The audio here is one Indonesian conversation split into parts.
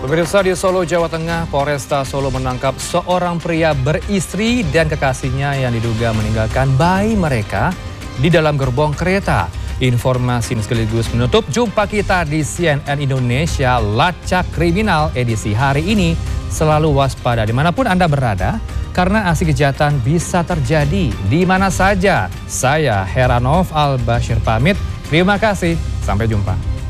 Pemirsa, di Solo, Jawa Tengah, Polresta Solo menangkap seorang pria beristri dan kekasihnya yang diduga meninggalkan bayi mereka di dalam gerbong kereta. Informasi sekaligus menutup jumpa kita di CNN Indonesia Lacak Kriminal edisi hari ini. Selalu waspada dimanapun Anda berada, karena aksi kejahatan bisa terjadi di mana saja. Saya Heranov Al-Bashir pamit. Terima kasih, sampai jumpa.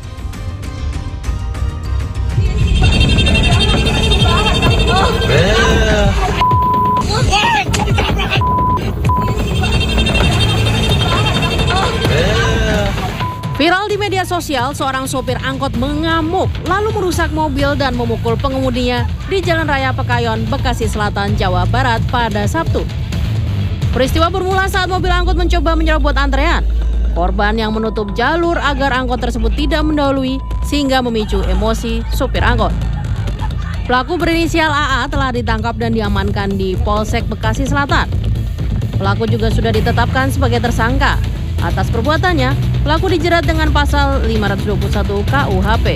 Viral di media sosial, seorang sopir angkot mengamuk lalu merusak mobil dan memukul pengemudinya di Jalan Raya Pekayon, Bekasi Selatan, Jawa Barat pada Sabtu. Peristiwa bermula saat mobil angkot mencoba menyerobot antrean. Korban yang menutup jalur agar angkot tersebut tidak mendahului sehingga memicu emosi sopir angkot. Pelaku berinisial AA telah ditangkap dan diamankan di Polsek Bekasi Selatan. Pelaku juga sudah ditetapkan sebagai tersangka. Atas perbuatannya, pelaku dijerat dengan pasal 521 KUHP.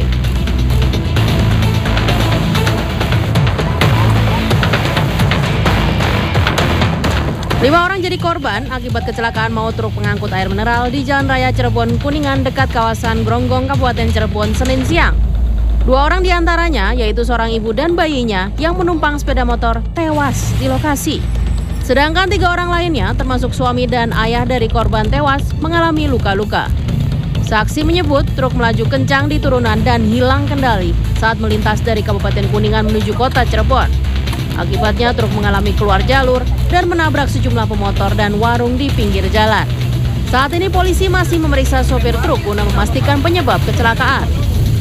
Lima orang jadi korban akibat kecelakaan maut truk pengangkut air mineral di Jalan Raya Cirebon Kuningan dekat kawasan Gronggong, Kabupaten Cirebon, Senin siang. Dua orang diantaranya, yaitu seorang ibu dan bayinya yang menumpang sepeda motor, tewas di lokasi. Sedangkan tiga orang lainnya, termasuk suami dan ayah dari korban tewas, mengalami luka-luka. Saksi menyebut truk melaju kencang di turunan dan hilang kendali saat melintas dari Kabupaten Kuningan menuju kota Cirebon. Akibatnya truk mengalami keluar jalur dan menabrak sejumlah pemotor dan warung di pinggir jalan. Saat ini polisi masih memeriksa sopir truk guna memastikan penyebab kecelakaan.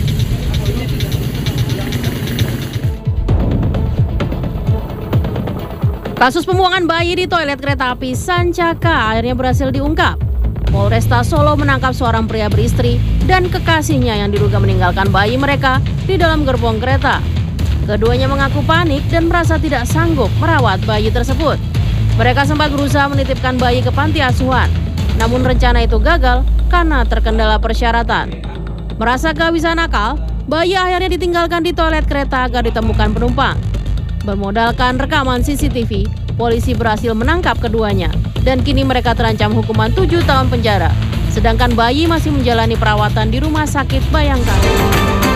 Kasus pembuangan bayi di toilet kereta api Sancaka akhirnya berhasil diungkap. Polresta Solo menangkap seorang pria beristri dan kekasihnya yang diduga meninggalkan bayi mereka di dalam gerbong kereta. Keduanya mengaku panik dan merasa tidak sanggup merawat bayi tersebut. Mereka sempat berusaha menitipkan bayi ke panti asuhan, namun rencana itu gagal karena terkendala persyaratan. Merasa kehabisan akal, bayi akhirnya ditinggalkan di toilet kereta agar ditemukan penumpang. Bermodalkan rekaman CCTV, polisi berhasil menangkap keduanya dan kini mereka terancam hukuman 7 tahun penjara. Sedangkan bayi masih menjalani perawatan di Rumah Sakit Bayangkara.